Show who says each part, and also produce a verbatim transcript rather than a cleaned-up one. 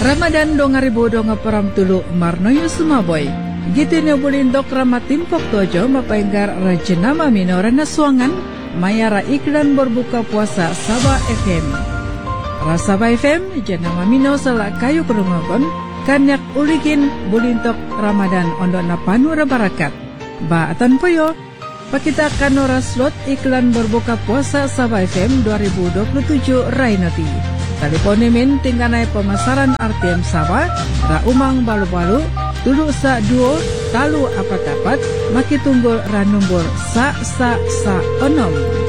Speaker 1: Ramadan dua ribu dua puluh tulu marnoyo sumaboy. Gitu ne bulindok ramatim poktojo mapainggar rajenama minorana suangan mayara iklan berbuka puasa Sabah F M. Rasaba F M jenama mino salak kayu kerungogon kanyak uligin bulindok Ramadan ondona panura barakat. Ba atan poyo pakita kanora slot iklan berbuka puasa Sabah F M dua ribu dua puluh tujuh Rainati. Teleponemen tingganai pemasaran R T M Sabah, ra umang balu-balu, tulu sa duo, talu apat-apat, maki tunggul ra nombor sa sa sa onom.